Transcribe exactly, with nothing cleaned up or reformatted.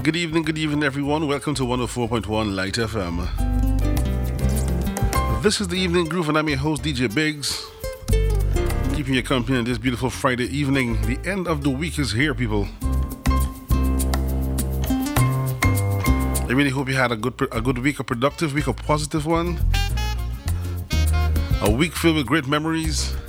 Good evening, good evening, everyone. Welcome to one oh four point one Light F M. This is the Evening Groove, and I'm your host, D J Biggs. Keeping you company on this beautiful Friday evening. The end of the week is here, people. I really hope you had a good, a good week, a productive week, a positive one. A week filled with great memories.